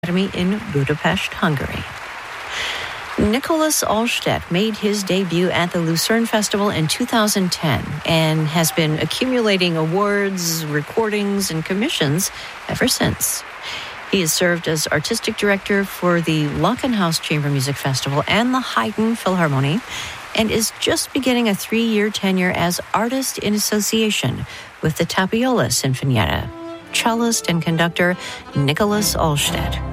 Academy in Budapest, Hungary. Nicholas Alstedt made his debut at the Lucerne Festival in 2010 and has been accumulating awards, recordings, and commissions ever since. He has served as artistic director for the Lockenhaus Chamber Music Festival and the Haydn Philharmonie, and is just beginning a 3-year tenure as artist in association with the Tapiola Sinfonietta. Cellist and conductor Nicholas Alstedt.